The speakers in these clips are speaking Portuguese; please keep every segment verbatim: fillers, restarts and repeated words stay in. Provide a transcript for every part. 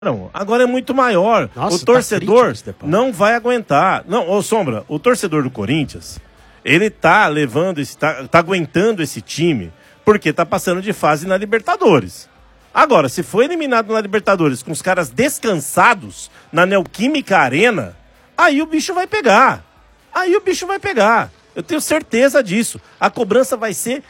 Não, agora é muito maior. Nossa, o torcedor tá não vai aguentar. Não, ô Sombra, o torcedor do Corinthians, ele tá levando, esse, tá, tá aguentando esse time porque tá passando de fase na Libertadores. Agora, se for eliminado na Libertadores com os caras descansados na Neoquímica Arena, aí o bicho vai pegar. Aí o bicho vai pegar. Eu tenho certeza disso. A cobrança vai ser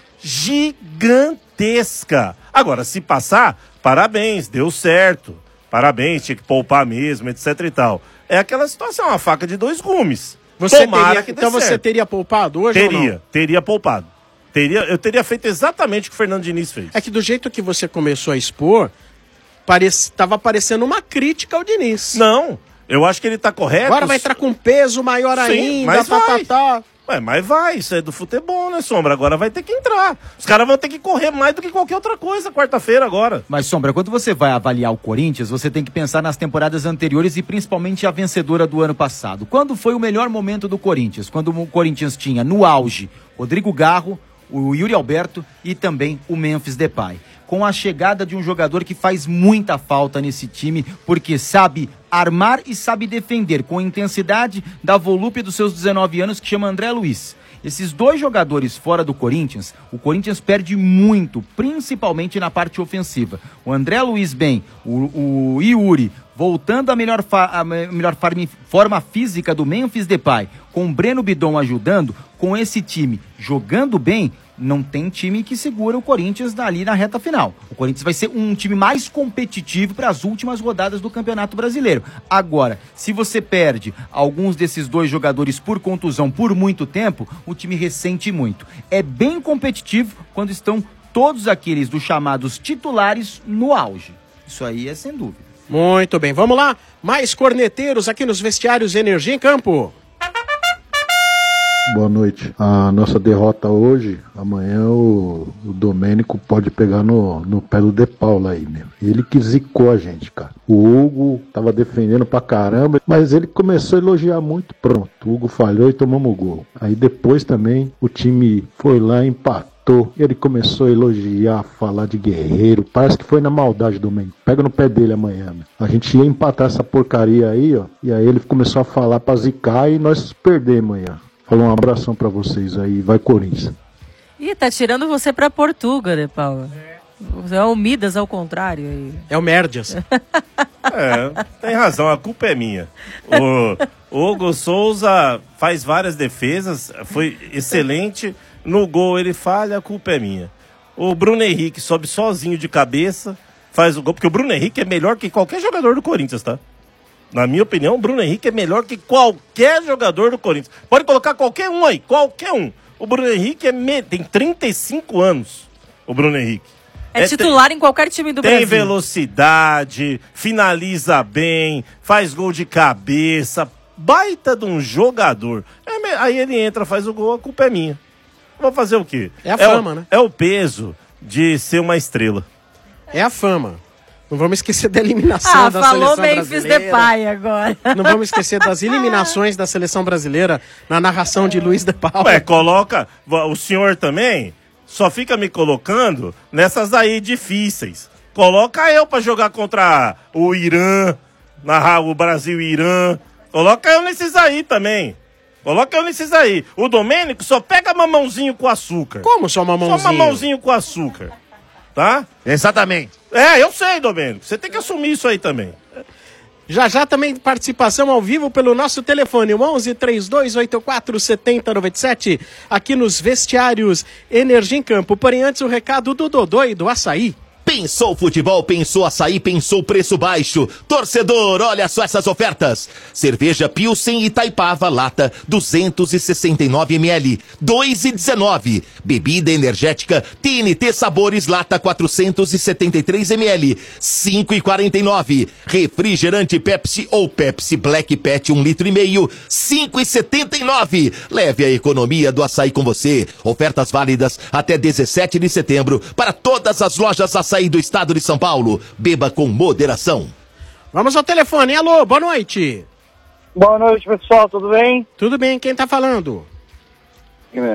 gigantesca. Agora, se passar, parabéns, deu certo. Parabéns, tinha que poupar mesmo, etc e tal. É aquela situação, uma faca de dois gumes. Você teria, que então certo. Você teria poupado hoje teria, ou não? Teria poupado. Teria, eu teria feito exatamente o que o Fernando Diniz fez. É que do jeito que você começou a expor, estava parec... parecendo uma crítica ao Diniz. Não, eu acho que ele está correto. Agora vai entrar com peso maior Sim, ainda, mas tá, vai. Tá, tá. Ué, mas vai, isso é do futebol, né, Sombra? Agora vai ter que entrar. Os caras vão ter que correr mais do que qualquer outra coisa quarta-feira agora. Mas, Sombra, quando você vai avaliar o Corinthians, você tem que pensar nas temporadas anteriores e principalmente a vencedora do ano passado. Quando foi o melhor momento do Corinthians? Quando o Corinthians tinha, no auge, Rodrigo Garro, o Yuri Alberto e também o Memphis Depay. Com a chegada de um jogador que faz muita falta nesse time, porque sabe armar e sabe defender com intensidade da volúpia dos seus dezenove anos, que chama André Luiz. Esses dois jogadores fora do Corinthians, o Corinthians perde muito, principalmente na parte ofensiva. O André Luiz bem, o, o Yuri voltando à melhor, fa- a melhor farm- forma física do Memphis Depay, com o Breno Bidon ajudando, com esse time jogando bem, não tem time que segura o Corinthians ali na reta final. O Corinthians vai ser um time mais competitivo para as últimas rodadas do Campeonato Brasileiro. Agora, se você perde alguns desses dois jogadores por contusão por muito tempo, o time ressente muito. É bem competitivo quando estão todos aqueles dos chamados titulares no auge. Isso aí é sem dúvida. Muito bem, vamos lá. Mais corneteiros aqui nos vestiários Energia em Campo. Boa noite. A nossa derrota hoje, amanhã o, o Domênico pode pegar no, no pé do De Paula aí, meu. Ele que zicou a gente, cara. O Hugo tava defendendo pra caramba, mas ele começou a elogiar muito. Pronto, o Hugo falhou e tomamos o gol. Aí depois também o time foi lá e empatou. Ele começou a elogiar, falar de guerreiro. Parece que foi na maldade, Domênico. Pega no pé dele amanhã, meu. A gente ia empatar essa porcaria aí, ó. E aí ele começou a falar pra zicar e nós perdemos amanhã. Falou, um abração pra vocês aí, vai Corinthians. Ih, tá tirando você pra Portugal, De Paula. É o Midas ao contrário aí. É o Merdias. É, tem razão, a culpa é minha. O Hugo Souza faz várias defesas, foi excelente. No gol ele falha, a culpa é minha. O Bruno Henrique sobe sozinho de cabeça, faz o gol, porque o Bruno Henrique é melhor que qualquer jogador do Corinthians, tá? Na minha opinião, o Bruno Henrique é melhor que qualquer jogador do Corinthians. Pode colocar qualquer um aí, qualquer um. O Bruno Henrique é me... tem trinta e cinco anos, o Bruno Henrique. É, é titular tem... em qualquer time do tem Brasil. Tem velocidade, finaliza bem, faz gol de cabeça, baita de um jogador. É me... Aí ele entra, faz o gol, a culpa é minha. Vou fazer o quê? É a fama, é o... né? É o peso de ser uma estrela. É a fama. Não vamos esquecer da eliminação ah, da seleção brasileira. Ah, falou Memphis Depay agora. Não vamos esquecer das eliminações da seleção brasileira na narração de Luiz de Paula. Ué, coloca... O senhor também só fica me colocando nessas aí difíceis. Coloca eu pra jogar contra o Irã, narrar o Brasil e Irã. Coloca eu nesses aí também. Coloca eu nesses aí. O Domênico só pega mamãozinho com açúcar. Como só mamãozinho? Só mamãozinho com açúcar. Tá? Exatamente. É, eu sei, Domênico. Você tem que assumir isso aí também. Já já também participação ao vivo pelo nosso telefone, o onze, três dois oito quatro, sete zero nove sete, aqui nos vestiários Energia em Campo. Porém, antes o recado do Dodô e do Açaí. Pensou futebol, pensou açaí, pensou preço baixo. Torcedor, olha só essas ofertas. Cerveja Pilsen Itaipava, lata, duzentos e sessenta e nove mililitros, dois e dezenove. Bebida energética T N T Sabores, lata, quatrocentos e setenta e três mililitros, cinco e quarenta e nove. Refrigerante Pepsi ou Pepsi Black Pet, um litro e meio, cinco e setenta e nove. Leve a economia do açaí com você. Ofertas válidas até dezessete de setembro para todas as lojas açaí do estado de São Paulo. Beba com moderação. Vamos ao telefone. Alô, boa noite. Boa noite, pessoal. Tudo bem? Tudo bem. Quem tá falando? Wagner.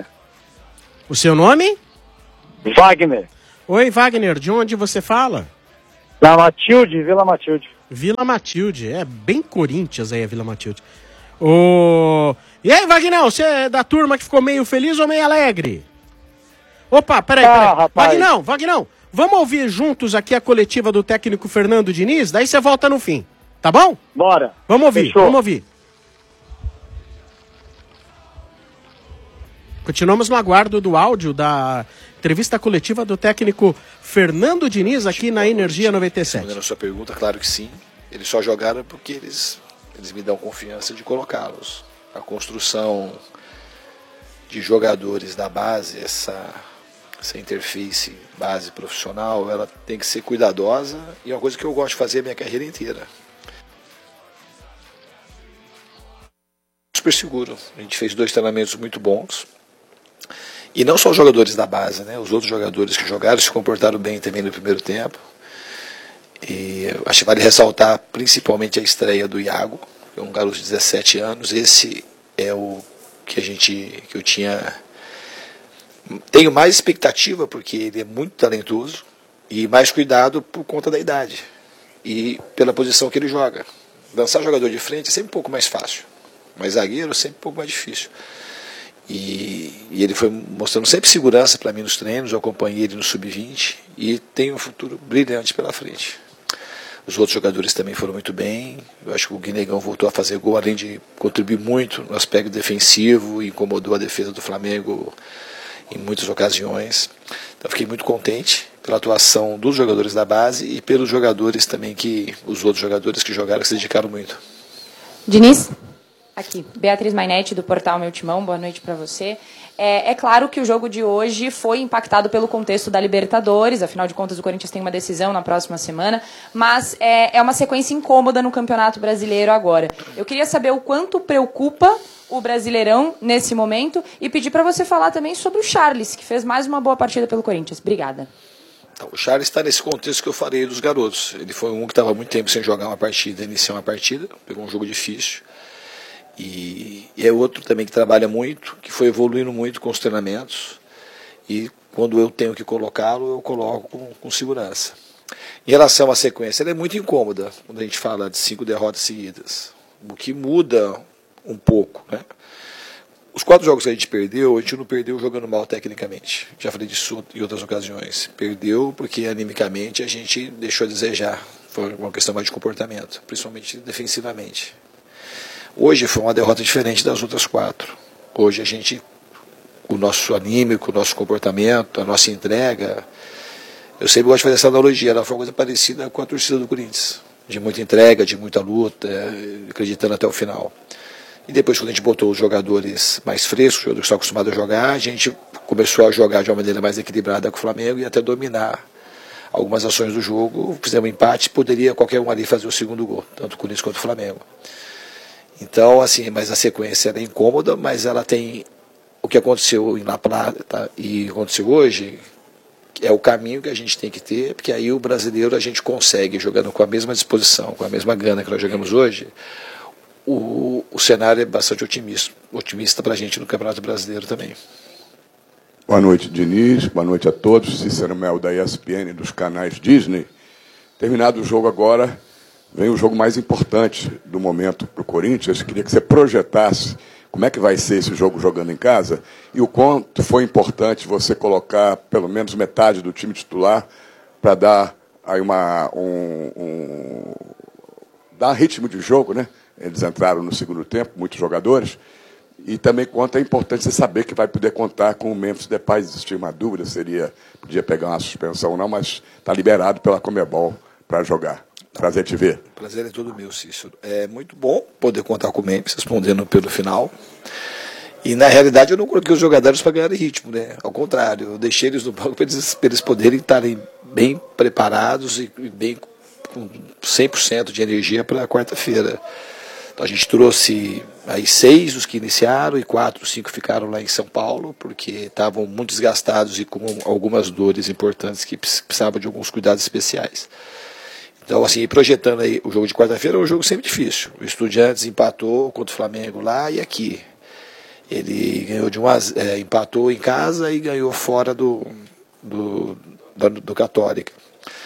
O seu nome? Wagner. Oi, Wagner. De onde você fala? Da Matilde, Vila Matilde. Vila Matilde, é bem Corinthians aí a Vila Matilde. Ô... E aí, Vagnão, você é da turma que ficou meio feliz ou meio alegre? Opa, peraí, peraí. Ah, rapaz. Vagnão, Vagnão, vamos ouvir juntos aqui a coletiva do técnico Fernando Diniz, daí você volta no fim, tá bom? Bora. Vamos ouvir, Fechou. vamos ouvir. Continuamos no aguardo do áudio da entrevista coletiva do técnico Fernando Diniz aqui na Energia noventa e sete. Respondendo a sua pergunta, claro que sim. Eles só jogaram porque eles, eles me dão confiança de colocá-los. A construção de jogadores da base, essa, essa interface base profissional, ela tem que ser cuidadosa e é uma coisa que eu gosto de fazer a minha carreira inteira. Super seguro. A gente fez dois treinamentos muito bons. E não só os jogadores da base, né? Os outros jogadores que jogaram se comportaram bem também no primeiro tempo. E acho que vale ressaltar principalmente a estreia do Iago, que é um garoto de dezessete anos. Esse é o que a gente, que eu tinha, tenho mais expectativa porque ele é muito talentoso e mais cuidado por conta da idade e pela posição que ele joga. Lançar jogador de frente é sempre um pouco mais fácil, mas zagueiro é sempre um pouco mais difícil. E, e ele foi mostrando sempre segurança para mim nos treinos, eu acompanhei ele no sub vinte e tem um futuro brilhante pela frente. Os outros jogadores também foram muito bem, eu acho que o Guinegão voltou a fazer gol, além de contribuir muito no aspecto defensivo, incomodou a defesa do Flamengo em muitas ocasiões. Então fiquei muito contente pela atuação dos jogadores da base e pelos jogadores também, que os outros jogadores que jogaram, que se dedicaram muito. Diniz? Aqui, Beatriz Mainetti, do portal Meu Timão, boa noite para você. É, é claro que o jogo de hoje foi impactado pelo contexto da Libertadores, afinal de contas o Corinthians tem uma decisão na próxima semana, mas é, é uma sequência incômoda no Campeonato Brasileiro agora. Eu queria saber o quanto preocupa o Brasileirão nesse momento e pedir para você falar também sobre o Charles, que fez mais uma boa partida pelo Corinthians. Obrigada. Então, o Charles está nesse contexto que eu falei dos garotos. Ele foi um que estava muito tempo sem jogar uma partida, iniciar uma partida, pegou um jogo difícil. E, e é outro também que trabalha muito, que foi evoluindo muito com os treinamentos. E quando eu tenho que colocá-lo, eu coloco com, com segurança. Em relação à sequência, ela é muito incômoda quando a gente fala de cinco derrotas seguidas. O que muda um pouco, né? Os quatro jogos que a gente perdeu, a gente não perdeu jogando mal tecnicamente. Já falei disso em outras ocasiões. Perdeu porque animicamente a gente deixou a desejar. Foi uma questão mais de comportamento, principalmente defensivamente. Hoje foi uma derrota diferente das outras quatro. Hoje a gente, o nosso anímico, o nosso comportamento, a nossa entrega, eu sempre gosto de fazer essa analogia, ela foi uma coisa parecida com a torcida do Corinthians, de muita entrega, de muita luta, acreditando até o final. E depois, quando a gente botou os jogadores mais frescos, os jogadores que estão acostumados a jogar, a gente começou a jogar de uma maneira mais equilibrada com o Flamengo e até dominar algumas ações do jogo. Fizemos um empate, poderia qualquer um ali fazer o segundo gol, tanto o Corinthians quanto o Flamengo. Então, assim, mas a sequência é incômoda, mas ela tem o que aconteceu em La Plata e aconteceu hoje, é o caminho que a gente tem que ter, porque aí o brasileiro a gente consegue, jogando com a mesma disposição, com a mesma gana que nós jogamos hoje, o, o cenário é bastante otimista, otimista para a gente no Campeonato Brasileiro também. Boa noite, Diniz, boa noite a todos, Cícero Mel da E S P N dos canais Disney. Terminado o jogo agora, vem o jogo mais importante do momento para o Corinthians. Queria que você projetasse como é que vai ser esse jogo jogando em casa e o quanto foi importante você colocar pelo menos metade do time titular para dar aí uma, um, um, dar ritmo de jogo, né? Eles entraram no segundo tempo, muitos jogadores, e também quanto é importante você saber que vai poder contar com o Memphis Depay. Existia uma dúvida, seria, podia pegar uma suspensão ou não, mas está liberado pela Conmebol para jogar. Prazer te ver. Prazer é todo meu, Cícero. É muito bom poder contar com o Memphis, respondendo pelo final. E, na realidade, eu não coloquei os jogadores para ganhar ritmo, né? Ao contrário, eu deixei eles no banco para eles, para eles poderem estarem bem preparados e bem com cem por cento de energia para a quarta-feira. Então, a gente trouxe aí seis, os que iniciaram, e quatro, cinco ficaram lá em São Paulo, porque estavam muito desgastados e com algumas dores importantes que precisavam de alguns cuidados especiais. Então, assim, projetando aí o jogo de quarta-feira, é um jogo sempre difícil. O Estudiantes empatou contra o Flamengo lá e aqui. Ele ganhou de um, é, empatou em casa e ganhou fora do, do, do, do Católica.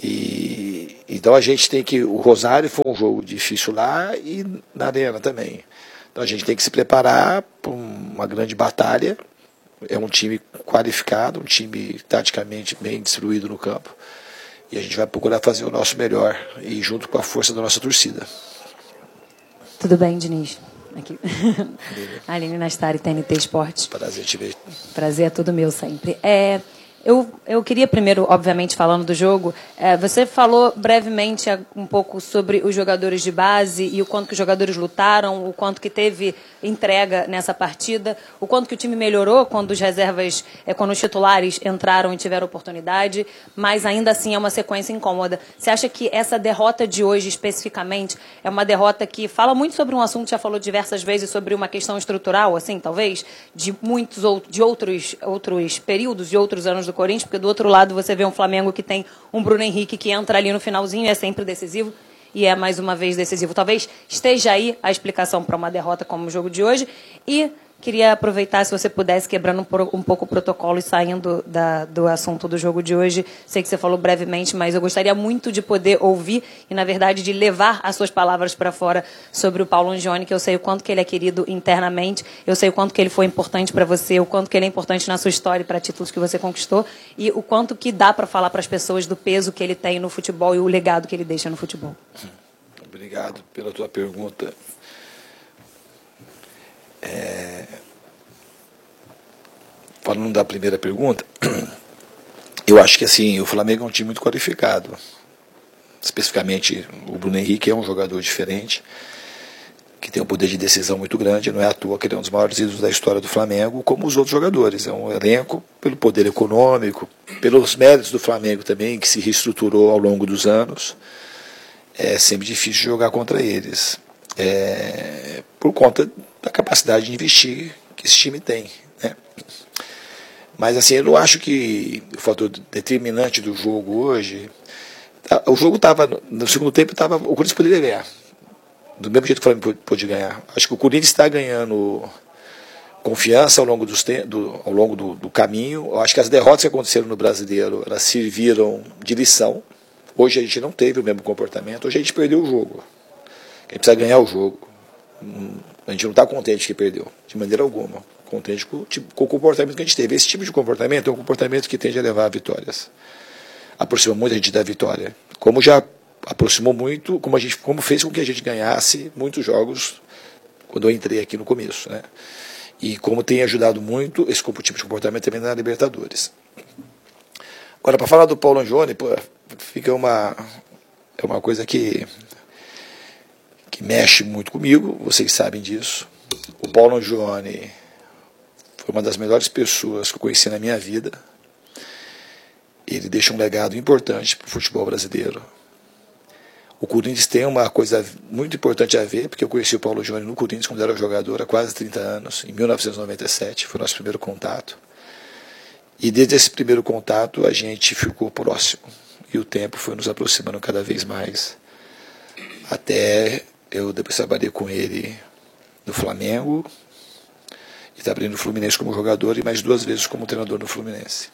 E, então a gente tem que... O Rosário foi um jogo difícil lá e na Arena também. Então a gente tem que se preparar para uma grande batalha. É um time qualificado, um time taticamente bem distribuído no campo. E a gente vai procurar fazer o nosso melhor e junto com a força da nossa torcida. Tudo bem, Diniz? Aqui. Aline Nastari, T N T Esportes. Prazer te ver. Prazer é todo meu sempre. É, eu, eu queria primeiro, obviamente, falando do jogo, é, você falou brevemente um pouco sobre os jogadores de base e o quanto que os jogadores lutaram, o quanto que teve entrega nessa partida, o quanto que o time melhorou quando os reservas, é, quando os titulares entraram e tiveram oportunidade, mas ainda assim é uma sequência incômoda. Você acha que essa derrota de hoje, especificamente, é uma derrota que fala muito sobre um assunto que já falou diversas vezes, sobre uma questão estrutural, assim, talvez, de muitos ou, de outros, outros períodos, de outros anos do Corinthians, porque do outro lado você vê um Flamengo que tem um Bruno Henrique que entra ali no finalzinho e é sempre decisivo, e é mais uma vez decisivo. Talvez esteja aí a explicação para uma derrota como o jogo de hoje. E queria aproveitar, se você pudesse, quebrando um pouco o protocolo e saindo da, do assunto do jogo de hoje. Sei que você falou brevemente, mas eu gostaria muito de poder ouvir e, na verdade, de levar as suas palavras para fora sobre o Paulo Angione, que eu sei o quanto que ele é querido internamente, eu sei o quanto que ele foi importante para você, o quanto que ele é importante na sua história para títulos que você conquistou e o quanto que dá para falar para as pessoas do peso que ele tem no futebol e o legado que ele deixa no futebol. Obrigado pela tua pergunta. É... Falando da primeira pergunta, eu acho que assim, o Flamengo é um time muito qualificado. Especificamente, o Bruno Henrique é um jogador diferente, que tem um poder de decisão muito grande, não é à toa que ele é um dos maiores ídolos da história do Flamengo, como os outros jogadores. É um elenco pelo poder econômico, pelos méritos do Flamengo também, que se reestruturou ao longo dos anos. É sempre difícil jogar contra eles, é, por conta da capacidade de investir que esse time tem, né? Mas assim, eu não acho que o fator determinante do jogo hoje, o jogo estava, no segundo tempo, tava, o Corinthians poderia ganhar, do mesmo jeito que o Flamengo pôde ganhar. Acho que o Corinthians está ganhando confiança ao longo, dos, do, ao longo do, do caminho. Eu acho que as derrotas que aconteceram no Brasileiro, elas serviram de lição. Hoje a gente não teve o mesmo comportamento, hoje a gente perdeu o jogo. A gente precisa ganhar o jogo. A gente não está contente que perdeu, de maneira alguma. Contente com, com o comportamento que a gente teve. Esse tipo de comportamento é um comportamento que tende a levar a vitórias. Aproxima muito a gente da vitória. Como já aproximou muito, como, a gente, como fez com que a gente ganhasse muitos jogos quando eu entrei aqui no começo, né? E como tem ajudado muito esse tipo de comportamento também na Libertadores. Agora, para falar do Paulo Angione, pô, fica uma, é uma coisa que, que mexe muito comigo, vocês sabem disso. O Paulo Angione foi uma das melhores pessoas que eu conheci na minha vida. Ele deixa um legado importante para o futebol brasileiro. O Corinthians tem uma coisa muito importante a ver, porque eu conheci o Paulo Angione no Corinthians quando era jogador há quase trinta anos, em mil novecentos e noventa e sete, foi o nosso primeiro contato. E desde esse primeiro contato a gente ficou próximo. E o tempo foi nos aproximando cada vez mais. Até eu depois trabalhei com ele no Flamengo, e trabalhei no Fluminense como jogador e mais duas vezes como treinador no Fluminense.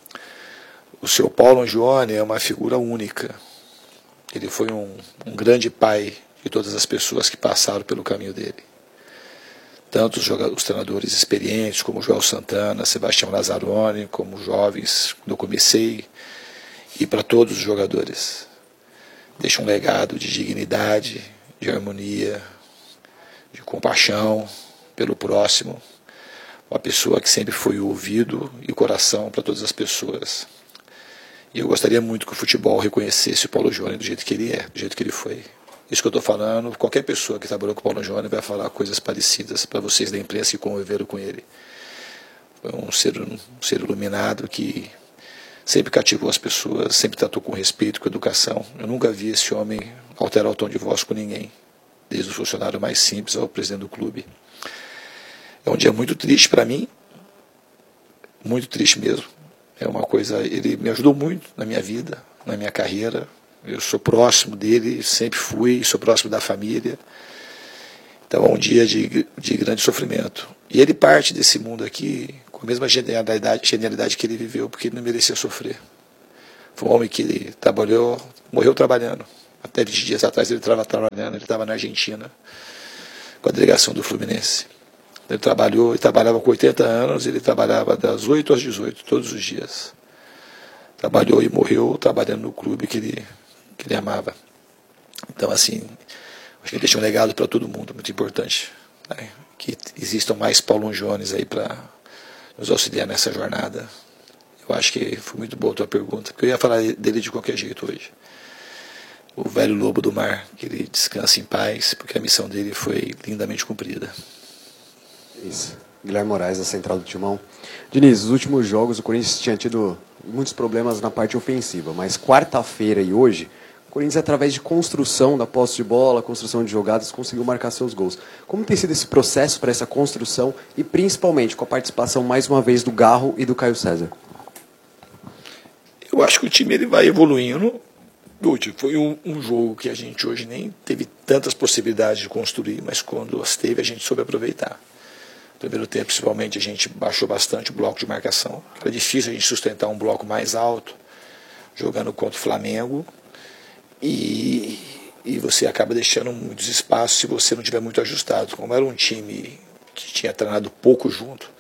O seu Paulo Angione é uma figura única. Ele foi um, um grande pai de todas as pessoas que passaram pelo caminho dele. Tanto os, jogadores, os treinadores experientes, como o Joel Santana, Sebastião Lazzaroni, como os jovens, quando eu comecei, e para todos os jogadores. Deixa um legado de dignidade, de harmonia, de compaixão pelo próximo. Uma pessoa que sempre foi o ouvido e o coração para todas as pessoas. E eu gostaria muito que o futebol reconhecesse o Paulo Angione do jeito que ele é, do jeito que ele foi. Isso que eu estou falando, qualquer pessoa que trabalhou com o Paulo Angione vai falar coisas parecidas para vocês da imprensa que conviveram com ele. Foi um ser, um ser iluminado que sempre cativou as pessoas, sempre tratou com respeito, com educação. Eu nunca vi esse homem alterar o tom de voz com ninguém, desde o funcionário mais simples ao presidente do clube. É um dia muito triste para mim, muito triste mesmo. É uma coisa, ele me ajudou muito na minha vida, na minha carreira. Eu sou próximo dele, sempre fui, sou próximo da família. Então é um dia de, de grande sofrimento. E ele parte desse mundo aqui com a mesma genialidade, genialidade que ele viveu, porque ele não merecia sofrer. Foi um homem que ele trabalhou, morreu trabalhando. Até vinte dias atrás ele estava trabalhando, ele estava na Argentina, com a delegação do Fluminense. Ele trabalhou, ele trabalhava com oitenta anos, ele trabalhava das oito às dezoito, todos os dias. Trabalhou e morreu trabalhando no clube que ele, que ele amava. Então, assim, acho que ele deixou um legado para todo mundo, muito importante. Né? Que existam mais Paulo Jones aí para nos auxiliar nessa jornada. Eu acho que foi muito boa a tua pergunta, porque eu ia falar dele de qualquer jeito hoje. O velho lobo do mar, que ele descanse em paz, porque a missão dele foi lindamente cumprida. Isso. Guilherme Moraes, da Central do Timão. Diniz, nos últimos jogos o Corinthians tinha tido muitos problemas na parte ofensiva, mas quarta-feira e hoje, o Corinthians, através de construção da posse de bola, construção de jogadas, conseguiu marcar seus gols. Como tem sido esse processo para essa construção e principalmente com a participação mais uma vez do Garro e do Caio César? Eu acho que o time ele vai evoluindo. Foi um, um jogo que a gente hoje nem teve tantas possibilidades de construir, mas quando as teve a gente soube aproveitar. No primeiro tempo, principalmente, a gente baixou bastante o bloco de marcação. Era difícil a gente sustentar um bloco mais alto, jogando contra o Flamengo. E, e você acaba deixando muitos espaços se você não tiver muito ajustado. Como era um time que tinha treinado pouco junto,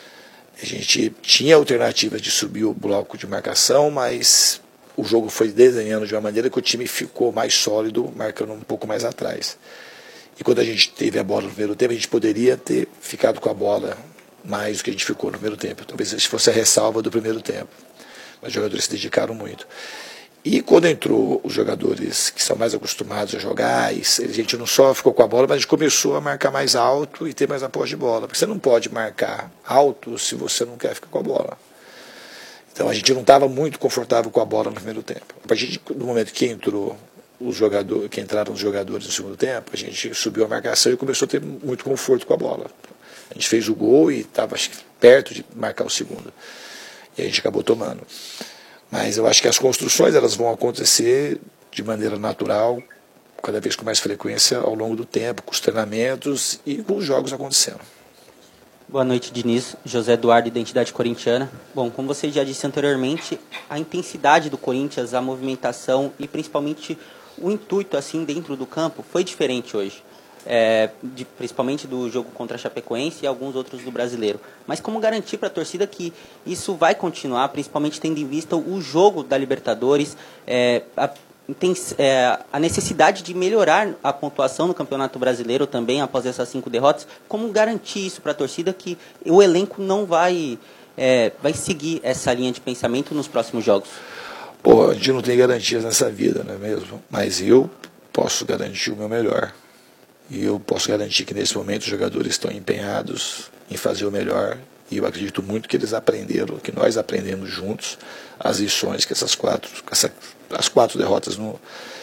a gente tinha alternativas de subir o bloco de marcação, mas o jogo foi desenhando de uma maneira que o time ficou mais sólido, marcando um pouco mais atrás. E quando a gente teve a bola no primeiro tempo, a gente poderia ter ficado com a bola mais do que a gente ficou no primeiro tempo. Talvez esse fosse a ressalva do primeiro tempo. Mas os jogadores se dedicaram muito. E quando entrou os jogadores que são mais acostumados a jogar, a gente não só ficou com a bola, mas a gente começou a marcar mais alto e ter mais a posse de bola. Porque você não pode marcar alto se você não quer ficar com a bola. Então a gente não estava muito confortável com a bola no primeiro tempo. A partir do momento que entrou os jogadores, que entraram os jogadores no segundo tempo, a gente subiu a marcação e começou a ter muito conforto com a bola. A gente fez o gol e estava perto de marcar o segundo. E a gente acabou tomando. Mas eu acho que as construções elas vão acontecer de maneira natural, cada vez com mais frequência ao longo do tempo, com os treinamentos e com os jogos acontecendo. Boa noite, Diniz. José Eduardo, Identidade Corintiana. Bom, como você já disse anteriormente, a intensidade do Corinthians, a movimentação e principalmente o intuito assim dentro do campo foi diferente hoje. É, de, principalmente do jogo contra a Chapecoense e alguns outros do Brasileiro. Mas como garantir para a torcida que isso vai continuar, principalmente tendo em vista o jogo da Libertadores, é, a, tem, é, a necessidade de melhorar a pontuação no Campeonato Brasileiro também após essas cinco derrotas? Como garantir isso para a torcida que o elenco não vai, é, vai seguir essa linha de pensamento nos próximos jogos? Pô, a gente não tem garantias nessa vida, não é mesmo? Mas eu posso garantir o meu melhor. E eu posso garantir que nesse momento os jogadores estão empenhados em fazer o melhor. E eu acredito muito que eles aprenderam, que nós aprendemos juntos as lições que essas quatro, essa, as quatro derrotas no,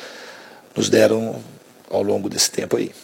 nos deram ao longo desse tempo aí.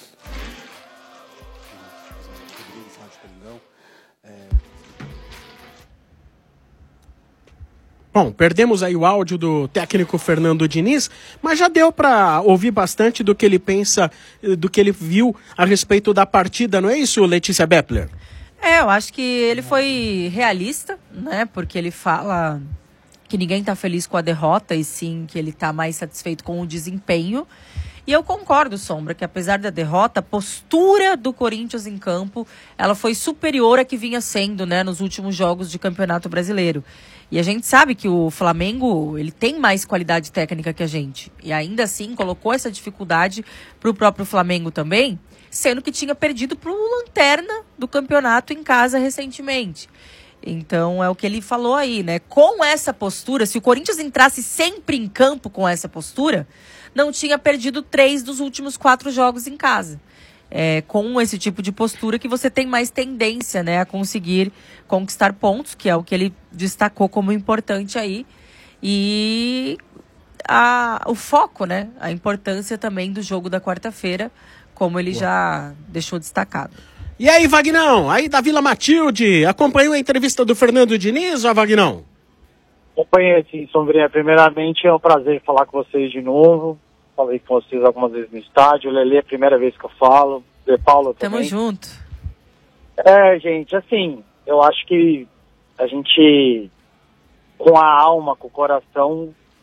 Bom, perdemos aí o áudio do técnico Fernando Diniz, mas já deu para ouvir bastante do que ele pensa, do que ele viu a respeito da partida, não é isso, Letícia Beppler? É, eu acho que ele foi realista, né? Porque ele fala que ninguém está feliz com a derrota e sim que ele está mais satisfeito com o desempenho. E eu concordo, Sombra, que apesar da derrota, a postura do Corinthians em campo, ela foi superior à que vinha sendo, né, nos últimos jogos de Campeonato Brasileiro. E a gente sabe que o Flamengo, ele tem mais qualidade técnica que a gente. E ainda assim colocou essa dificuldade para o próprio Flamengo também, sendo que tinha perdido para o Lanterna do campeonato em casa recentemente. Então é o que ele falou aí, né? Com essa postura, se o Corinthians entrasse sempre em campo com essa postura, não tinha perdido três dos últimos quatro jogos em casa. É, com esse tipo de postura que você tem mais tendência, né, a conseguir conquistar pontos, que é o que ele destacou como importante aí. E a, o foco, né, a importância também do jogo da quarta-feira, como ele Boa. já deixou destacado. E aí, Vagnão? Aí da Vila Matilde, acompanhou a entrevista do Fernando Diniz, ó, Vagnão? Acompanhei, sim, Sombrinha. Primeiramente, é um prazer falar com vocês de novo. Falei com vocês algumas vezes no estádio. Lelê é a primeira vez que eu falo. De Paulo também. Tamo junto. É, gente, assim, eu acho que a gente, com a alma, com o coração,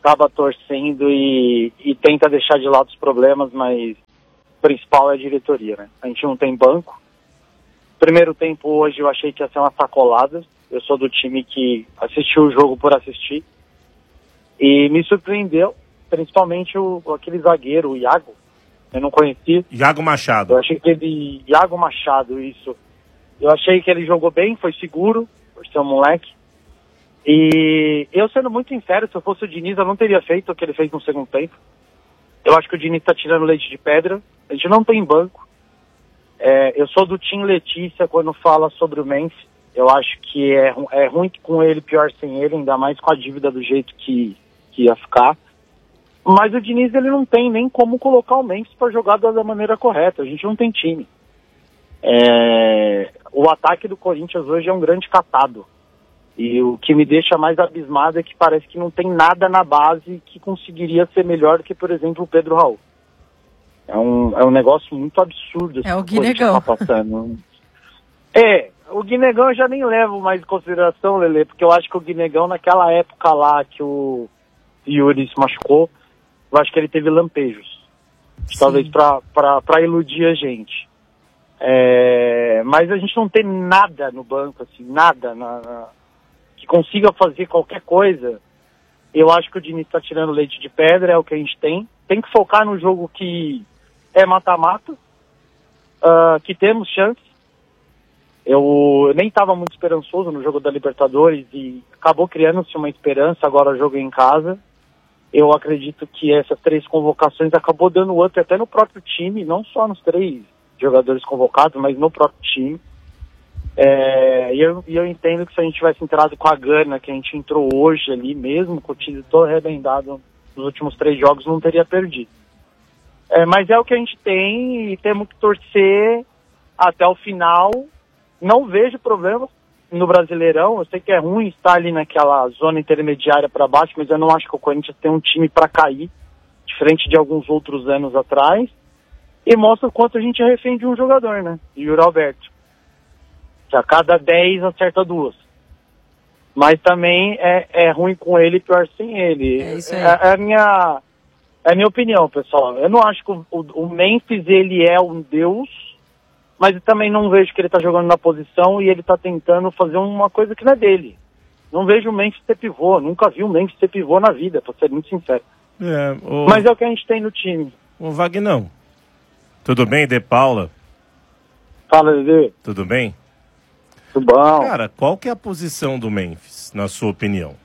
acaba torcendo e, e tenta deixar de lado os problemas, mas o principal é a diretoria, né? A gente não tem banco. Primeiro tempo hoje eu achei que ia ser uma sacolada. Eu sou do time que assistiu o jogo por assistir. E me surpreendeu, principalmente o, aquele zagueiro, o Iago. Eu não conhecia. Iago Machado. Eu achei que ele... Iago Machado, isso. Eu achei que ele jogou bem, foi seguro, por ser um moleque. E eu, sendo muito sincero, se eu fosse o Diniz, eu não teria feito o que ele fez no segundo tempo. Eu acho que o Diniz está tirando leite de pedra. A gente não tem banco. É, eu sou do Tim Letícia quando fala sobre o Memphis. Eu acho que é, é ruim com ele, pior sem ele, ainda mais com a dívida do jeito que, que ia ficar. Mas o Diniz, ele não tem nem como colocar o Memphis para jogar da maneira correta. A gente não tem time. É, o ataque do Corinthians hoje é um grande catado. E o que me deixa mais abismado é que parece que não tem nada na base que conseguiria ser melhor do que, por exemplo, o Pedro Raul. É um, é um negócio muito absurdo. É o Guinegão. Tá passando. É, o Guinegão eu já nem levo mais em consideração, Lelê, porque eu acho que o Guinegão, naquela época lá que o Yuri se machucou, eu acho que ele teve lampejos. Sim. Talvez pra, pra, pra iludir a gente. É, mas a gente não tem nada no banco, assim, nada na, na, que consiga fazer qualquer coisa. Eu acho que o Diniz está tirando leite de pedra, é o que a gente tem. Tem que focar no jogo que é mata-mata, uh, que temos chance. Eu nem estava muito esperançoso no jogo da Libertadores e acabou criando-se uma esperança, agora o jogo é em casa. Eu acredito que essas três convocações acabou dando up até no próprio time, não só nos três jogadores convocados, mas no próprio time. É, e, eu, e eu entendo que se a gente tivesse entrado com a Gana, que a gente entrou hoje ali mesmo, com o time todo arrebentado nos últimos três jogos, não teria perdido. É, mas é o que a gente tem e temos que torcer até o final. Não vejo problema no Brasileirão. Eu sei que é ruim estar ali naquela zona intermediária para baixo, mas eu não acho que o Corinthians tem um time para cair, diferente de alguns outros anos atrás. E mostra o quanto a gente é refém de um jogador, né? Yuri Alberto. Que a cada dez acerta duas. Mas também é, é ruim com ele e pior sem ele. É, isso aí. É, é, a minha, é a minha opinião, pessoal. Eu não acho que o, o, o Memphis, ele é um deus, mas eu também não vejo que ele tá jogando na posição e ele tá tentando fazer uma coisa que não é dele. Não vejo o Memphis ser pivô. Nunca vi o Memphis ser pivô na vida, pra ser muito sincero. É, o... Mas é o que a gente tem no time. O Vagnão. Tudo bem, De Paula? Fala, Lelê. Tudo bem? Tudo bom. Cara, qual que é a posição do Memphis, na sua opinião?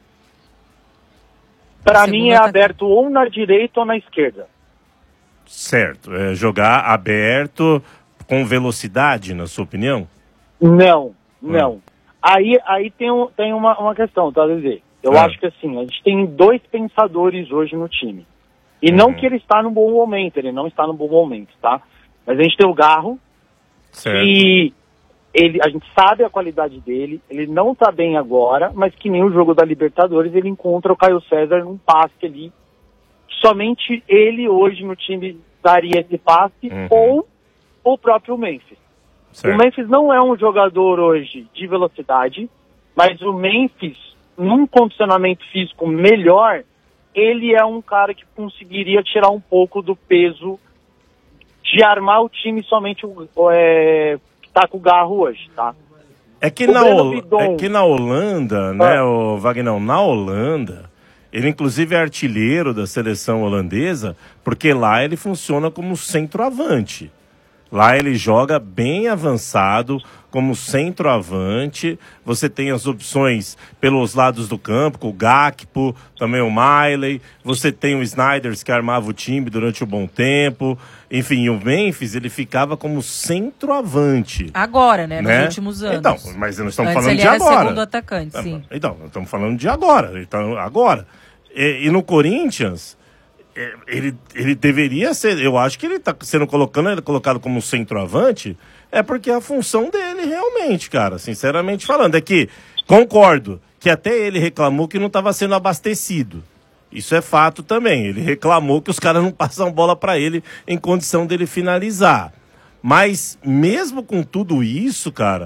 Para mim é aberto ou na direita ou na esquerda. Certo. É jogar aberto com velocidade, na sua opinião? Não, não. Hum. Aí, aí tem, um, tem uma, uma questão, tá, Lelê? Eu é. acho que assim, a gente tem dois pensadores hoje no time. E uhum. não que ele está num bom momento, ele não está num bom momento, tá? Mas a gente tem o Garro, certo. E ele, a gente sabe a qualidade dele, ele não tá bem agora, mas que nem o jogo da Libertadores, ele encontra o Caio César num passe ali. Somente ele hoje no time daria esse passe, uhum. ou o próprio Memphis. Certo. O Memphis não é um jogador hoje de velocidade, mas o Memphis, num condicionamento físico melhor, ele é um cara que conseguiria tirar um pouco do peso de armar o time somente o, é, que tá com o Garro hoje, tá? É que, na, Hol- Bidon... é que na Holanda, né, ah. o Vagnão, na Holanda, ele inclusive é artilheiro da seleção holandesa, porque lá ele funciona como centroavante. Lá ele joga bem avançado, como centroavante. Você tem as opções pelos lados do campo, com o Gakpo, também o Miley. Você tem o Sneijder, que armava o time durante um bom tempo. Enfim, o Memphis, ele ficava como centroavante. Agora, né? né? Nos últimos anos. Então, mas nós estamos Antes falando ele de era agora. segundo atacante, sim. Então, nós estamos falando de agora. Então, agora. E, e no Corinthians... Ele, ele deveria ser, eu acho que ele está sendo colocando, ele colocado como centroavante, é porque é a função dele realmente, cara, sinceramente falando. É que, concordo, que até ele reclamou que não estava sendo abastecido. Isso é fato também. Ele reclamou que os caras não passam bola para ele em condição dele finalizar. Mas, mesmo com tudo isso, cara,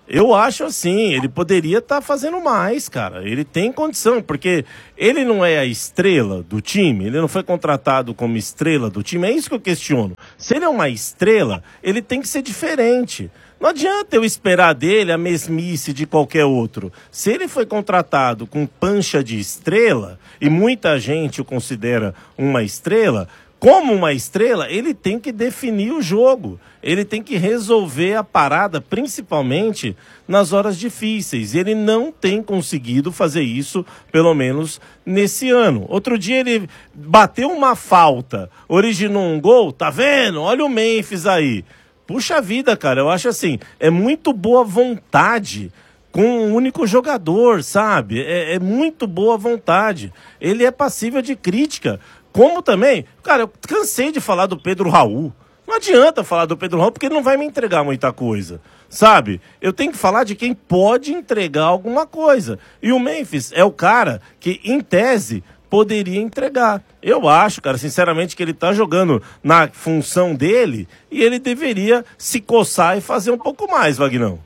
Eu acho assim, ele poderia estar tá fazendo mais, cara. Ele tem condição, porque ele não é a estrela do time, ele não foi contratado como estrela do time, é isso que eu questiono. Se ele é uma estrela, ele tem que ser diferente. Não adianta eu esperar dele a mesmice de qualquer outro. Se ele foi contratado com pancha de estrela, e muita gente o considera uma estrela, como uma estrela, ele tem que definir o jogo. Ele tem que resolver a parada, principalmente nas horas difíceis. Ele não tem conseguido fazer isso, pelo menos nesse ano. Outro dia ele bateu uma falta, originou um gol, tá vendo? Olha o Memphis aí. Puxa vida, cara, eu acho assim, é muito boa vontade com um único jogador, sabe? É, é muito boa vontade. Ele é passível de crítica. Como também, cara, eu cansei de falar do Pedro Raul. Não adianta falar do Pedro Raul porque ele não vai me entregar muita coisa, sabe? Eu tenho que falar de quem pode entregar alguma coisa. E o Memphis é o cara que, em tese, poderia entregar. Eu acho, cara, sinceramente, que ele tá jogando na função dele e ele deveria se coçar e fazer um pouco mais, Vagnão.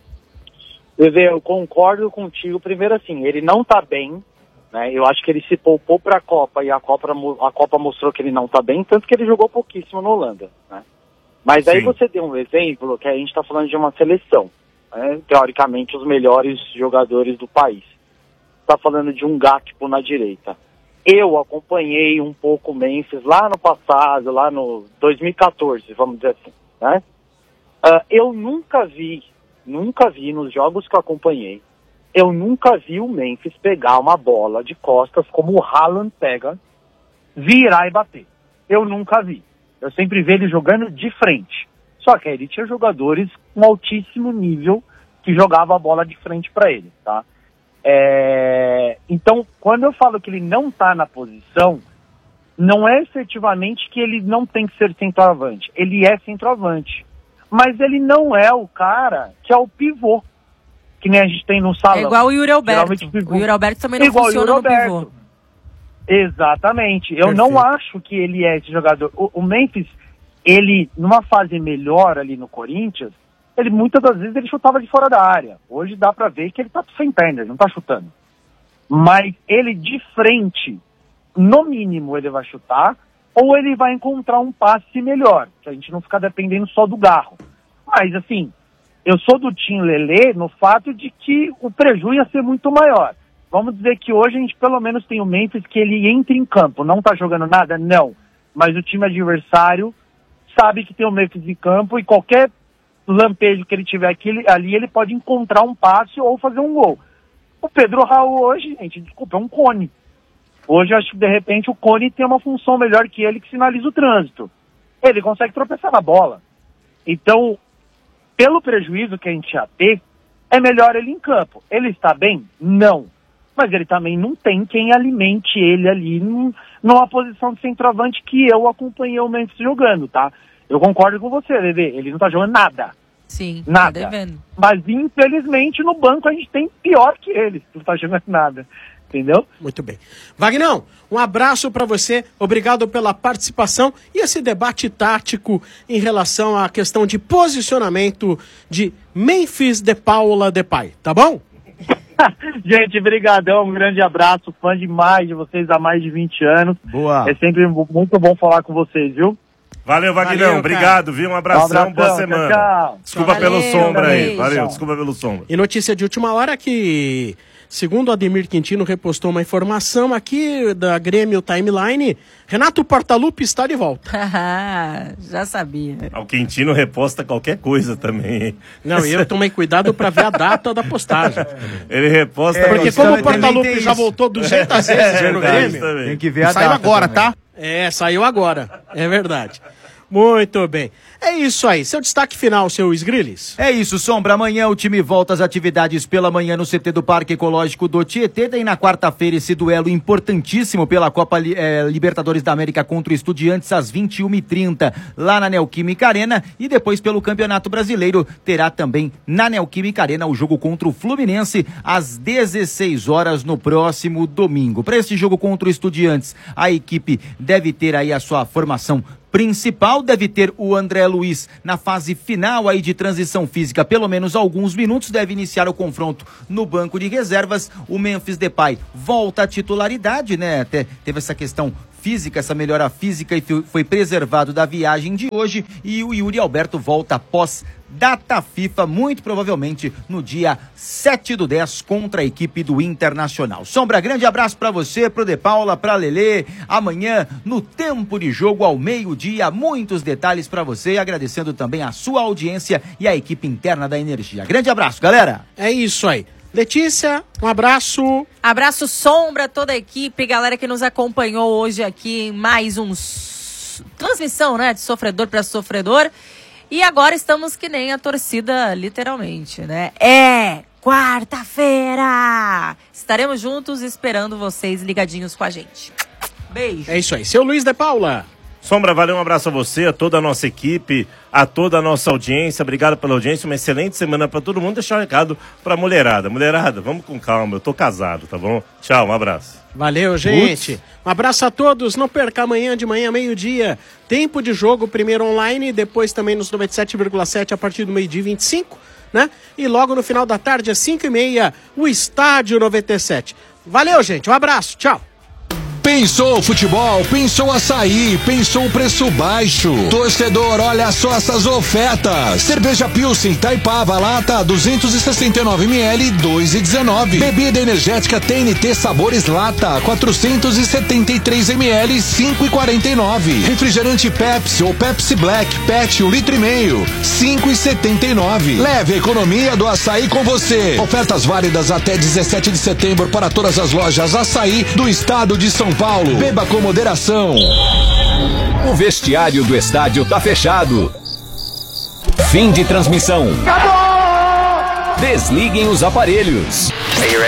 Bebê, eu concordo contigo. Primeiro, assim, ele não tá bem, né? Eu acho que ele se poupou pra Copa e a Copa, a Copa mostrou que ele não tá bem, tanto que ele jogou pouquíssimo na Holanda, né? Mas aí Sim. você deu um exemplo que a gente tá falando de uma seleção, né? Teoricamente, os melhores jogadores do país. Tá falando de um Gakpo na direita. Eu acompanhei um pouco o Memphis lá no passado, lá no dois mil e catorze, vamos dizer assim, né? Uh, eu nunca vi, nunca vi nos jogos que eu acompanhei, eu nunca vi o Memphis pegar uma bola de costas como o Haaland pega, virar e bater. Eu nunca vi. Eu sempre vi ele jogando de frente. Só que aí ele tinha jogadores com altíssimo nível que jogavam a bola de frente para ele, tá? É... Então, quando eu falo que ele não está na posição, não é efetivamente que ele não tem que ser centroavante. Ele é centroavante. Mas ele não é o cara que é o pivô, que nem a gente tem no salão. É igual o Yuri Alberto. O Yuri Alberto também não igual funciona no pivô. Exatamente. Eu Perfeito. não acho que ele é esse jogador. O, o Memphis, ele, numa fase melhor ali no Corinthians, ele muitas das vezes ele chutava de fora da área. Hoje dá pra ver que ele tá sem perna, ele não tá chutando. Mas ele de frente, no mínimo ele vai chutar, ou ele vai encontrar um passe melhor, que a gente não ficar dependendo só do Garro. Mas assim, eu sou do Tim Lelê no fato de que o prejuízo ia ser muito maior. Vamos dizer que hoje a gente pelo menos tem o Memphis que ele entra em campo, não tá jogando nada? Não. Mas o time adversário sabe que tem o Memphis em campo e qualquer lampejo que ele tiver aqui, ele, ali ele pode encontrar um passe ou fazer um gol. O Pedro Raul hoje, gente, desculpa, é um cone. Hoje acho que de repente o cone tem uma função melhor que ele que sinaliza o trânsito. Ele consegue tropeçar na bola. Então, pelo prejuízo que a gente ia ter, é melhor ele em campo. Ele está bem? Não. Mas ele também não tem quem alimente ele ali num, numa posição de centroavante que eu acompanhei o Memphis jogando, tá? Eu concordo com você, Lelê. Ele não tá jogando nada. Sim, nada. Tá devendo. Mas, infelizmente, no banco a gente tem pior que ele. Não tá jogando nada. Entendeu? Muito bem. Vagnão, um abraço para você. Obrigado pela participação e esse debate tático em relação à questão de posicionamento de Memphis de Paula Depay. Tá bom? Gente, brigadão, um grande abraço. Fã demais de vocês há mais de vinte anos. Boa. É sempre muito bom falar com vocês, viu? Valeu, Vagnão. Obrigado, viu? Um abração, um abração boa semana. Tchau, tchau. Desculpa Valeu, pelo sombra aí. Valeu, desculpa pelo sombra. E notícia de última hora que, segundo o Ademir Quintino, repostou uma informação aqui da Grêmio Timeline, Renato Portaluppi está de volta. Já sabia. O Quintino reposta qualquer coisa também, hein? Não, eu tomei cuidado para ver a data da postagem. Ele reposta... É, porque como o Portaluppi já voltou duzentas vezes é, no Grêmio... Também. Tem que ver a saiu data agora, também. Tá? É, saiu agora. É verdade. Muito bem. É isso aí. Seu destaque final, seu Sgrillis. É isso, Sombra. Amanhã o time volta às atividades pela manhã no C T do Parque Ecológico do Tietê. Tem na quarta-feira esse duelo importantíssimo pela Copa eh, Libertadores da América contra o Estudiantes às vinte e uma e trinta lá na Neoquímica Arena. E depois pelo Campeonato Brasileiro terá também na Neoquímica Arena o jogo contra o Fluminense às dezesseis horas no próximo domingo. Para esse jogo contra o Estudiantes, a equipe deve ter aí a sua formação principal. Deve ter o André Luiz na fase final aí de transição física, pelo menos alguns minutos. Deve iniciar o confronto no banco de reservas. O Memphis Depay volta à titularidade, né? Até teve essa questão física, essa melhora física, e foi preservado da viagem de hoje. E o Yuri Alberto volta após data FIFA, muito provavelmente no dia sete do dez, contra a equipe do Internacional. Sombra, grande abraço para você, pro De Paula, pra Lelê. Amanhã, no tempo de jogo, ao meio-dia, muitos detalhes para você, agradecendo também a sua audiência e a equipe interna da Energia. Grande abraço, galera! É isso aí. Letícia, um abraço. Abraço, Sombra, toda a equipe, galera que nos acompanhou hoje aqui em mais um s- transmissão, né, de sofredor para sofredor. E agora estamos que nem a torcida, literalmente, né? É quarta-feira! Estaremos juntos esperando vocês ligadinhos com a gente. Beijo. É isso aí. Seu Luiz de Paula. Sombra, valeu, um abraço a você, a toda a nossa equipe, a toda a nossa audiência. Obrigado pela audiência, uma excelente semana para todo mundo. Deixar um recado pra mulherada. Mulherada, vamos com calma, eu tô casado, tá bom? Tchau, um abraço. Valeu, gente. Putz. Um abraço a todos. Não perca amanhã de manhã, meio-dia. Tempo de jogo, primeiro online, depois também nos noventa e sete vírgula sete a partir do meio-dia e vinte e cinco, né? E logo no final da tarde, às cinco e meia, o Estádio noventa e sete. Valeu, gente. Um abraço. Tchau. Pensou futebol, pensou açaí, pensou preço baixo. Torcedor, olha só essas ofertas. Cerveja Pilsen Itaipava, lata duzentos e sessenta e nove mililitros, dois e dezenove. Bebida energética T N T Sabores lata, quatrocentos e setenta e três mililitros, cinco e quarenta e nove. Refrigerante Pepsi ou Pepsi Black, Pet, um litro e meio, cinco e setenta e nove. Leve a economia do açaí com você. Ofertas válidas até dezessete de setembro para todas as lojas Açaí do estado de São Paulo. Beba com moderação. O vestiário do estádio tá fechado. Fim de transmissão. Acabou! Desliguem os aparelhos.